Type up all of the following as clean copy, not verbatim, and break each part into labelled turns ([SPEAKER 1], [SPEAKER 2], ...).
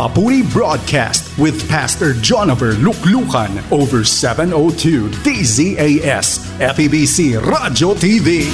[SPEAKER 1] Papuri Broadcast with Pastor Jonaver Luklukan over 702 DZAS FEBC Radio TV.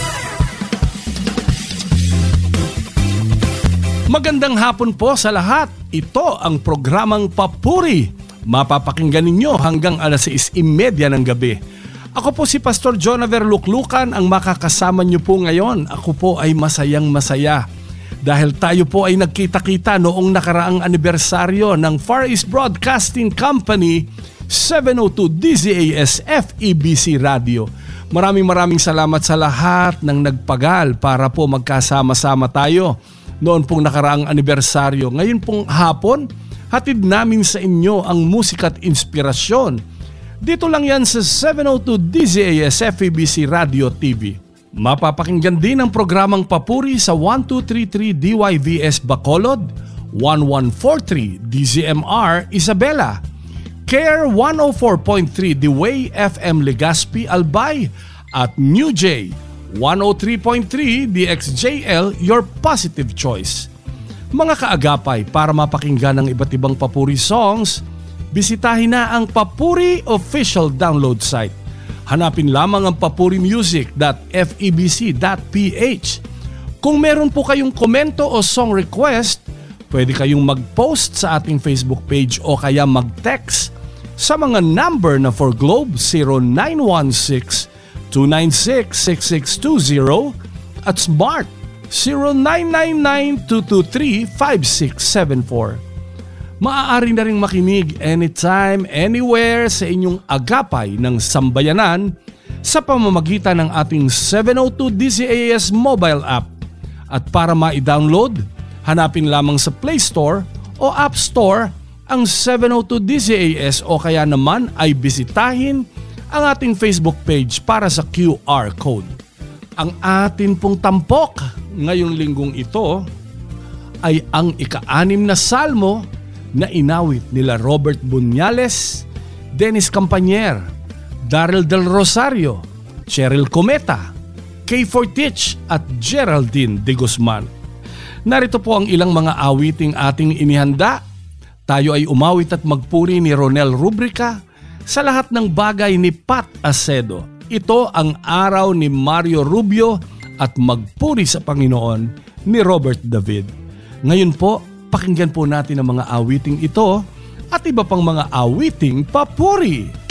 [SPEAKER 2] Magandang hapon po sa lahat. Ito ang programang Papuri. Mapapakinggan ninyo hanggang alas 6:30 ng gabi. Ako po si Pastor Jonaver Luklukan ang makakasama niyo po ngayon. Ako po ay masayang masaya dahil tayo po ay nagkita-kita noong nakaraang anibersaryo ng Far East Broadcasting Company 702 DZAS FEBC Radio. Maraming salamat sa lahat ng nagpagal para po magkasama-sama tayo noon pong nakaraang anibersaryo. Ngayon pong hapon, hatid namin sa inyo ang musika at inspirasyon. Dito lang yan sa 702 DZAS FEBC Radio TV. Mapapakinggan din ang programang Papuri sa 1233 DYVS Bacolod, 1143 DZMR Isabela, Care 104.3 The Way FM Legazpi Albay at New J 103.3 DXJL Your Positive Choice. Mga kaagapay, para mapakinggan ang iba't ibang Papuri songs, bisitahin na ang Papuri official download site. Hanapin lamang ang papurimusic.febc.ph. Kung meron po kayong komento o song request, pwede kayong mag-post sa ating Facebook page o kaya mag-text sa mga number na for Globe 0916-296-6620 at Smart 0999-223-5674. Maaari na ring makinig anytime, anywhere sa inyong agapay ng sambayanan sa pamamagitan ng ating 702 DZAS mobile app. At para ma-download, hanapin lamang sa Play Store o App Store ang 702 DZAS o kaya naman ay bisitahin ang ating Facebook page para sa QR code. Ang atin pong tampok ngayong linggong ito ay ang ika-6 na salmo na inawit nila Robert Buñales, Dennis Campañer, Daryl Del Rosario, Cheryl Cometa, Kay Fortich at Geraldine De Guzman. Narito po ang ilang mga awiting ating inihanda. Tayo ay umawit at magpuri ni Ronel Rubrica sa lahat ng bagay ni Pat Acedo. Ito ang araw ni Mario Rubio at magpuri sa Panginoon ni Robert David. Ngayon po, pakinggan po natin ang mga awiting ito at iba pang mga awiting papuri.